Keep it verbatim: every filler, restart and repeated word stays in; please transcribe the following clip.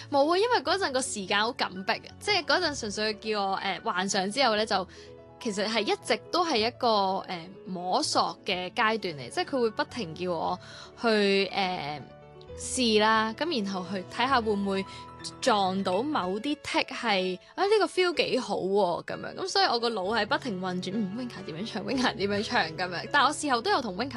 冇啊，因為嗰陣個時間好緊迫，即係嗰陣純粹叫我誒、呃、幻想之後咧，就其實係一直都係一個誒、呃、摸索嘅階段嚟，即係佢會不停叫我去誒、呃、試啦，咁然後去睇下會唔會撞到某啲 tick 係啊呢、呢個 feel 幾好喎、啊、咁樣，咁所以我個腦係不停運轉，嗯 Winka 點樣唱，Winka 點樣唱咁樣，但係我事後都有同 Winka